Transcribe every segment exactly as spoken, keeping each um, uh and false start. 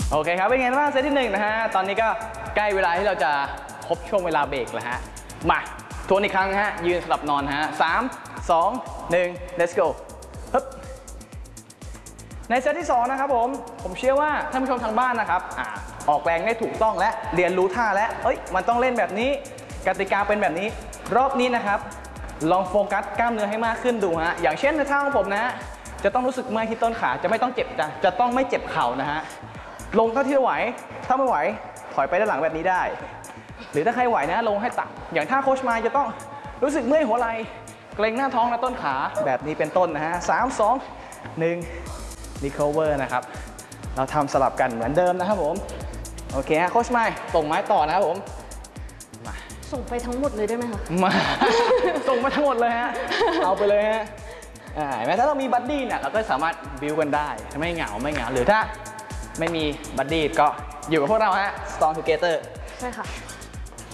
โอเคครับเป็นไงบ้างเซตที่หนึ่งนะฮะตอนนี้ก็ใกล้เวลาที่เราจะครบช่วงเวลาเบรกแล้วฮะมาทวนอีกครั้งฮะยืนสลับนอนฮะสามสองหนึ่ง let's go ฮึบในเซตที่สองนะครับผมผมเชื่อว่าท่านผู้ชมทางบ้านนะครับอ่าออกแรงได้ถูกต้องและเรียนรู้ท่าและเอ้ยมันต้องเล่นแบบนี้กติกาเป็นแบบนี้รอบนี้นะครับลองโฟกัสกล้ามเนื้อให้มากขึ้นดูฮะอย่างเช่นในท่าของผมนะจะต้องรู้สึกเมื่อยที่ต้นขาจะไม่ต้องเจ็บจะจะต้องไม่เจ็บเข่านะฮะลงเท่าที่ไหวถ้าไม่ไหวถอยไปด้านหลังแบบนี้ได้หรือถ้าใครไหวนะลงให้ต่ำอย่างท่าโค้ชมาจะต้องรู้สึกเมื่อยหัวไหล่เกร็งหน้าท้องและต้นขาแบบนี้เป็นต้นนะฮะสามสองหนึ่งrecover นะครับเราทำสลับกันเหมือนเดิมนะครับผมโอเคฮะโค้ชมาส่งไม้ต่อนะครับผมมาส่งไปทั้งหมดเลยได้ไหมคะมาส่งมาทั้งหมดเลยฮะเอาไปเลยฮะอ่าแม้ถ้าเรามีบัดดี้เนี่ยเราก็สามารถบิวกันได้ไม่เหงาไม่เหงาหรือถ้าไม่มีบัดดี้ก็อยู่กับพวกเราฮะ Strong Together ใช่ค่ะไป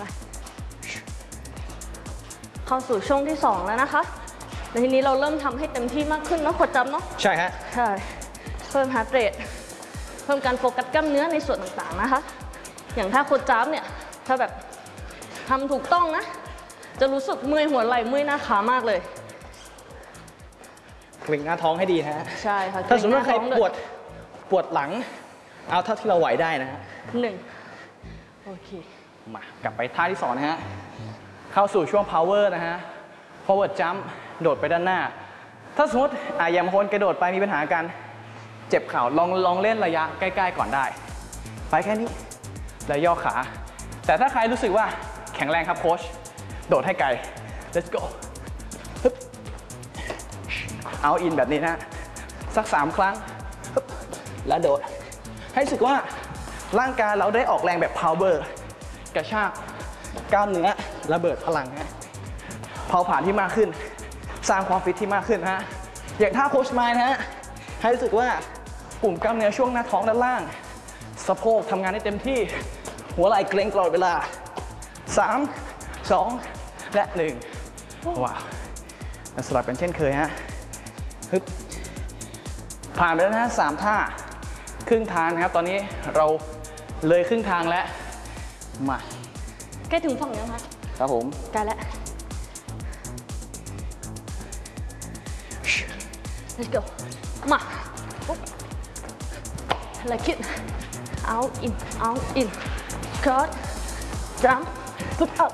เข้าสู่ช่วงที่สองแล้วนะคะในทีนี้เราเริ่มทำให้เต็มที่มากขึ้นเนาะขดจำเนาะใช่ฮะใช่เพิ่มฮาร์ทเรทเพิ่มการโฟกัสกล้ามเนื้อในส่วนต่างๆนะคะอย่างถ้าโคดจัมเนี่ยถ้าแบบทำถูกต้องนะจะรู้สึกเมื่อยหัวไหล่เมื่อยหน้าขามากเลยเกร็งหน้าท้องให้ดีนะฮะใช่ค่ะถ้าสมมติว่าใครปวดปวดหลังเอาเท่าที่เราไหวได้นะฮะหนึ่งโอเคมากลับไปท่าที่สองนะฮะเข้าสู่ช่วง power นะฮะ forward jump โดดไปด้านหน้าถ้าสมมติอ่ะอย่างบางคนกระโดดไปมีปัญหากันเจ็บเข่าลองลองเล่นระยะใกล้ๆก่อนได้ไปแค่นี้แล้วย่อขาแต่ถ้าใครรู้สึกว่าแข็งแรงครับโค้ชโดดให้ไกล let's go เอาอินแบบนี้นะสักสามครั้งแล้วโดดให้รู้สึกว่าร่างกายเราได้ออกแรงแบบ power กระชากกล้ามเนื้อระเบิดพลังฮะเผาผลาญที่มากขึ้นสร้างความฟิตที่มากขึ้นฮะอย่างท่าโค้ชไมล์นะฮะให้รู้สึกว่ากลุ่มกล้ามเนื้อช่วงหน้าท้องด้านล่างสะโพกทำงานได้เต็มที่หัวไหล่เกร็งตลอดเวลาสาม สองและหนึ่งว้าวสลับกันเช่นเคยฮะฮึบผ่านไปแล้วนะสามท่าครึ่งทางนะครับตอนนี้เราเลยครึ่งทางแล้วมาใกล้ถึงฝั่งยังคะครับผมใกล้แล้ว let's go มาปุ๊บแล้วคิด out in out in cut jump ปุ๊บ up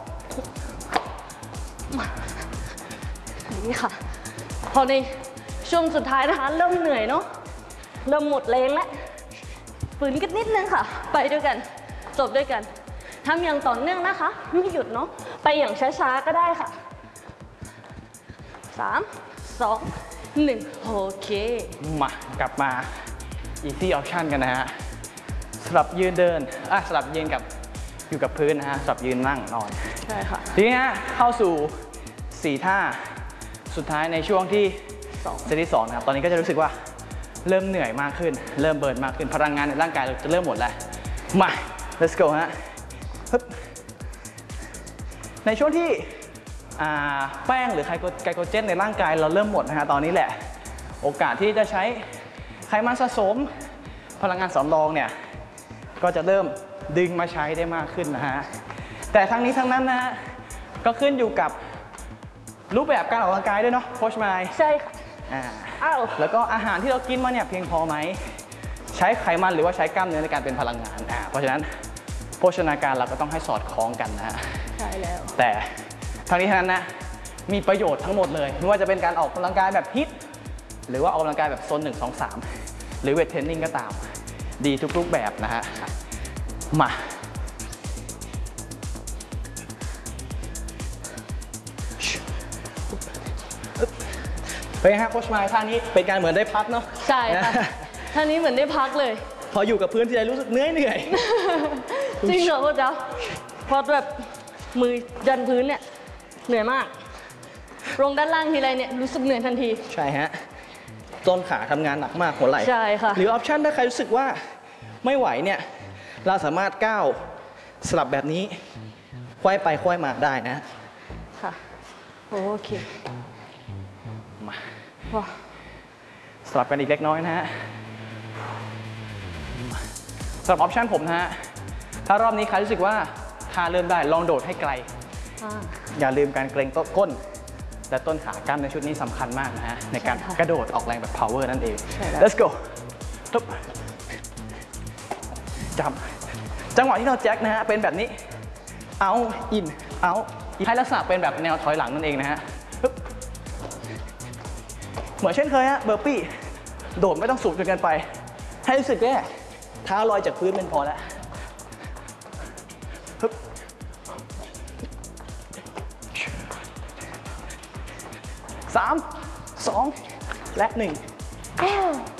มานี่ค่ะพอในช่วงสุดท้ายนะคะเริ่มเหนื่อยเนาะเริ่มหมดแรงแล้วฝืนกันนิดนึงค่ะไปด้วยกันจบด้วยกันทำอย่างต่อเนื่องนะคะไม่หยุดเนาะไปอย่างช้าๆก็ได้ค่ะสาม สอง หนึ่งโอเคมากลับมา easy option กันนะฮะสลับยืนเดินอ่ะสลับยืนกับอยู่กับพื้นนะฮะสลับยืนนั่งนอนใช่ค่ะทีนี้ฮะเข้าสู่สี่ท่าสุดท้ายในช่วงที่เซตที่สองนะครับตอนนี้ก็จะรู้สึกว่าเริ่มเหนื่อยมากขึ้นเริ่มเบิร์นมากขึ้นพลังงานในร่างกายเราจะเริ่มหมดแล้วมา let's go ฮะในช่วงที่แป้งหรือไกลโคเจนในร่างกายเราเริ่มหมดนะฮะตอนนี้แหละโอกาสที่จะใช้ไขมันสะสมพลังงานสำรองเนี่ยก็จะเริ่มดึงมาใช้ได้มากขึ้นนะฮะแต่ทั้งนี้ทั้งนั้นนะฮะก็ขึ้นอยู่กับรูปแบบการออกกำลังกายด้วยเนาะโค้ชไมล์ใช่ค่ะอ้าวแล้วก็อาหารที่เรากินมาเนี่ยเพียงพอไหมใช้ไขมันหรือว่าใช้กล้ามเนื้อในการเป็นพลังงานอ่าเพราะฉะนั้นโภชนาการเราก็ต้องให้สอดคล้องกันนะฮะใช่แล้วแต่ทั้งนี้ทั้งนั้นนะมีประโยชน์ทั้งหมดเลยไม่ว่าจะเป็นการออกกำลังกายแบบฮิตหรือว่าออกกำลังกายแบบโซนหนึ่ง สอง สามหรือเวทเทรนนิ่งก็ตามดีทุกรูปแบบนะฮะมาเป็นไงฮะโค้ชไมล์ท่านี้เป็นการเหมือนได้พักเนาะใช่ค่ะท่านี้เหมือนได้พักเลยพออยู่กับพื้นที่ไรรู้สึกเหนื่อยเหนื่อยจริงเหรอพ่อเจ้าพอแบบมือยันพื้นเนี่ยเหนื่อยมากลงด้านล่างทีไรเนี่ยรู้สึกเหนื่อยทันทีใช่ฮะต้นขาทำงานหนักมากหัวไหล่ใช่ค่ะหรือออปชั่นถ้าใครรู้สึกว่าไม่ไหวเนี่ยเราสามารถก้าวสลับแบบนี้ค่อยไปค่อยมาได้นะค่ะโอเคมาสลับกันอีกเล็กน้อยนะฮะสำหรับออปชันผมนะฮะถ้ารอบนี้ใครรู้สึกว่าท่าเริ่มได้ลองโดดให้ไกลอ่าอย่าลืมการเกรงต้นก้นและต้นขากล้ามในชุดนี้สำคัญมากนะฮะในการใช่ค่ะกระโดดออกแรงแบบ power นั่นเองใช่แล้ว let's go ทุบจับจังหวะที่เราแจ็คนะฮะเป็นแบบนี้ เอาอินเอาให้ลักษณะเป็นแบบแนวถอยหลังนั่นเองนะฮะฮึบเหมือนเช่นเคยฮะเบอร์ปี้โดดไม่ต้องสูงจนเกินไป ให้รู้สึกแค่เท้าลอยจากพื้นเป็นพอแล้วฮึบสามสองและหนึ่ง